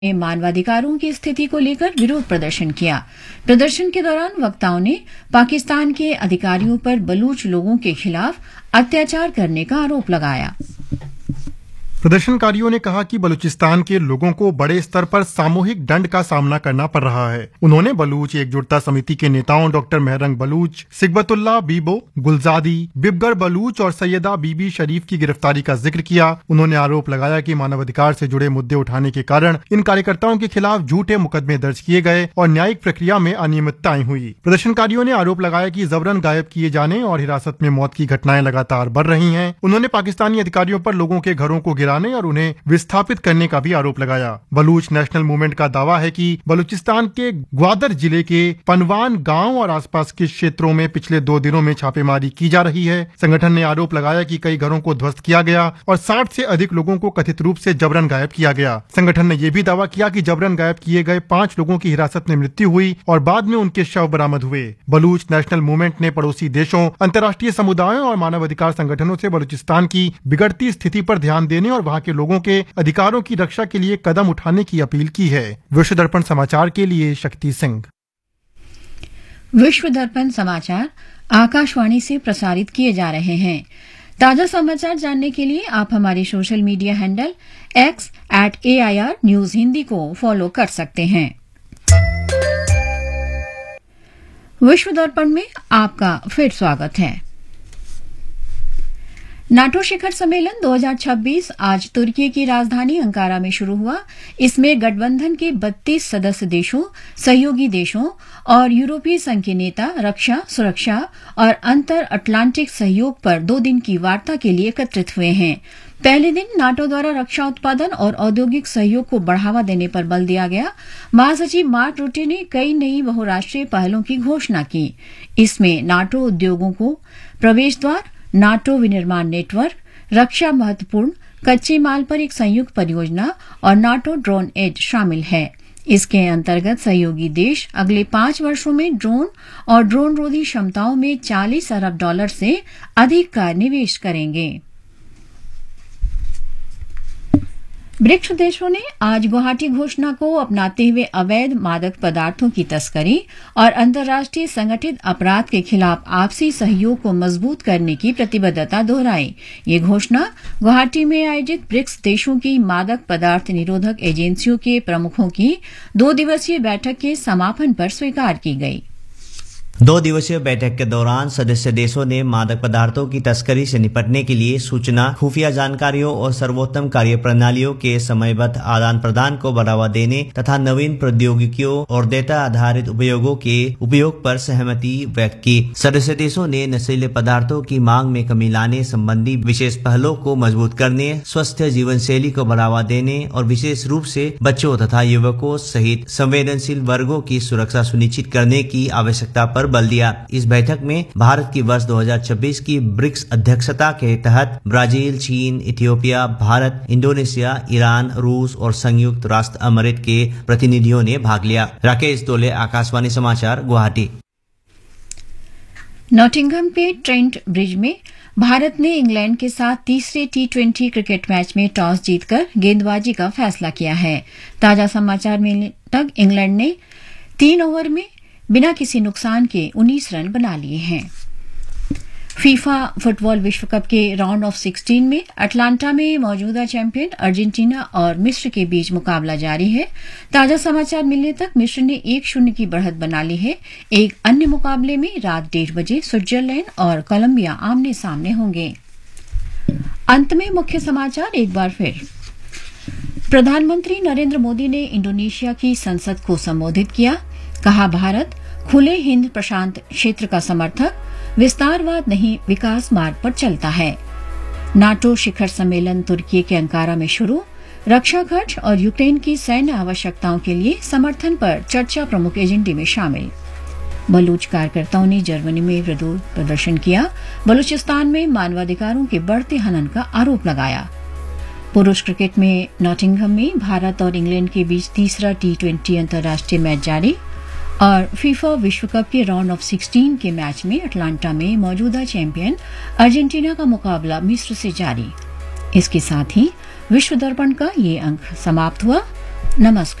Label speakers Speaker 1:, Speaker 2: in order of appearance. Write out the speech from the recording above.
Speaker 1: ने मानवाधिकारों की स्थिति को लेकर विरोध प्रदर्शन किया। प्रदर्शन के दौरान वक्ताओं ने पाकिस्तान के अधिकारियों पर बलूच लोगों के खिलाफ अत्याचार करने का आरोप लगाया।
Speaker 2: प्रदर्शनकारियों ने कहा कि बलूचिस्तान के लोगों को बड़े स्तर पर सामूहिक दंड का सामना करना पड़ रहा है। उन्होंने बलूच एकजुटता समिति के नेताओं डॉक्टर मेहरंग बलूच, सिकबतुल्ला बीबो, गुलजादी, बिबगर बलूच और सैयदा बीबी शरीफ की गिरफ्तारी का जिक्र किया। उन्होंने आरोप लगाया कि मानवाधिकार से जुड़े मुद्दे उठाने के कारण इन कार्यकर्ताओं के खिलाफ झूठे मुकदमे दर्ज किए गए और न्यायिक प्रक्रिया में अनियमितताएं हुई। प्रदर्शनकारियों ने आरोप लगाया कि जबरन गायब किए जाने और हिरासत में मौत की घटनाएं लगातार बढ़ रही हैं। उन्होंने पाकिस्तानी अधिकारियों पर लोगों के घरों को और उन्हें विस्थापित करने का भी आरोप लगाया। बलूच नेशनल मूवमेंट का दावा है कि बलूचिस्तान के ग्वादर जिले के पनवान गांव और आसपास के क्षेत्रों में पिछले 2 दिनों में छापेमारी की जा रही है। संगठन ने आरोप लगाया कि कई घरों को ध्वस्त किया गया और 60 से अधिक लोगों को कथित रूप से जबरन गायब किया गया। संगठन ने यह भी दावा किया कि जबरन गायब किए गए 5 लोगों की हिरासत में मृत्यु हुई और बाद में उनके शव बरामद हुए। बलूच नेशनल मूवमेंट ने पड़ोसी देशों, अंतर्राष्ट्रीय समुदायों और मानवाधिकार संगठनों से बलूचिस्तान की बिगड़ती स्थिति पर ध्यान देने और वहां के लोगों के अधिकारों की रक्षा के लिए कदम उठाने की अपील की है। विश्व दर्पण समाचार के लिए शक्ति सिंह।
Speaker 1: विश्व दर्पण समाचार आकाशवाणी से प्रसारित किए जा रहे हैं। ताजा समाचार जानने के लिए आप हमारे social media handle x@AIR news Hindi को फॉलो कर सकते हैं। विश्व दर्पण में आपका फिर स्वागत है। नाटो शिखर सम्मेलन 2026 आज तुर्की की राजधानी अंकारा में शुरू हुआ। इसमें गठबंधन के 32 सदस्य देशों, सहयोगी देशों और यूरोपीय संघ के नेता रक्षा, सुरक्षा और अंतर अटलांटिक सहयोग पर 2 दिन की वार्ता के लिए एकत्रित हुए हैं। पहले दिन नाटो द्वारा रक्षा उत्पादन और औद्योगिक सहयोग को बढ़ावा देने पर बल दिया गया। महासचिव मार्क रूटे ने कई नई बहुराष्ट्रीय पहलों की घोषणा की। इसमें नाटो उद्योगों को प्रवेश द्वार, नाटो विनिर्माण नेटवर्क, रक्षा महत्वपूर्ण कच्चे माल पर एक संयुक्त परियोजना और नाटो ड्रोन एज शामिल है। इसके अंतर्गत सहयोगी देश अगले 5 वर्षों में ड्रोन और ड्रोन रोधी क्षमताओं में $40 अरब से अधिक का निवेश करेंगे। ब्रिक्स देशों ने आज गुवाहाटी घोषणा को अपनाते हुए अवैध मादक पदार्थों की तस्करी और अंतर्राष्ट्रीय संगठित अपराध के खिलाफ आपसी सहयोग को मजबूत करने की प्रतिबद्धता दोहराई। ये घोषणा गुवाहाटी में आयोजित ब्रिक्स देशों की मादक पदार्थ निरोधक एजेंसियों के प्रमुखों की 2 दिवसीय बैठक के समापन पर स्वीकार की गई।
Speaker 3: 2 दिवसीय बैठक के दौरान सदस्य देशों ने मादक पदार्थों की तस्करी से निपटने के लिए सूचना, खुफिया जानकारियों और सर्वोत्तम कार्य प्रणालियों के समयबद्ध आदान प्रदान को बढ़ावा देने तथा नवीन प्रौद्योगिकियों और डेटा आधारित उपयोगों के उपयोग पर सहमति व्यक्त की। सदस्य देशों ने नशीले पदार्थों की मांग में कमी लाने संबंधी विशेष पहलों को मजबूत करने, स्वस्थ जीवन शैली को बढ़ावा देने और विशेष रूप से बच्चों तथा युवकों सहित संवेदनशील वर्गों की सुरक्षा सुनिश्चित करने की आवश्यकता पर बल दिया। इस बैठक में भारत की वर्ष 2026 की ब्रिक्स अध्यक्षता के तहत ब्राजील, चीन, इथियोपिया, भारत, इंडोनेशिया, ईरान, रूस और संयुक्त राष्ट्र अमेरिका के प्रतिनिधियों ने भाग लिया। राकेश तोले, आकाशवाणी समाचार, गुवाहाटी।
Speaker 1: नॉटिंघम के ट्रेंट ब्रिज में भारत ने इंग्लैंड के साथ तीसरे T20 क्रिकेट मैच में टॉस जीतकर गेंदबाजी का फैसला किया है। ताजा समाचार मिलने तक इंग्लैंड ने 3 ओवर में बिना किसी नुकसान के 19 रन बना लिए हैं। फीफा फुटबॉल विश्व कप के राउंड ऑफ 16 में अटलांटा में मौजूदा चैंपियन अर्जेंटीना और मिस्र के बीच मुकाबला जारी है। ताजा समाचार मिलने तक मिस्र ने 1-0 की बढ़त बना ली है। एक अन्य मुकाबले में रात 1:30 बजे स्विट्जरलैंड और कोलंबिया आमने सामने होंगे। अंत में मुख्य समाचार एक बार फिर। प्रधानमंत्री नरेंद्र मोदी ने इंडोनेशिया की संसद को संबोधित किया। कहा, भारत खुले हिंद प्रशांत क्षेत्र का समर्थक, विस्तारवाद नहीं विकास मार्ग पर चलता है। नाटो शिखर सम्मेलन तुर्की के अंकारा में शुरू। रक्षा खर्च और यूक्रेन की सैन्य आवश्यकताओं के लिए समर्थन पर चर्चा प्रमुख एजेंडे में शामिल। बलूच कार्यकर्ताओं ने जर्मनी में विरोध प्रदर्शन किया। बलूचिस्तान में मानवाधिकारों के बढ़ते हनन का आरोप लगाया। पुरुष क्रिकेट में नॉटिंघम में भारत और इंग्लैंड के बीच तीसरा T20 अंतर्राष्ट्रीय मैच जारी। और फीफा विश्व कप के राउंड ऑफ 16 के मैच में अटलांटा में मौजूदा चैंपियन अर्जेंटीना का मुकाबला मिस्र से जारी। इसके साथ ही विश्व दर्पण का ये अंक समाप्त हुआ। नमस्कार।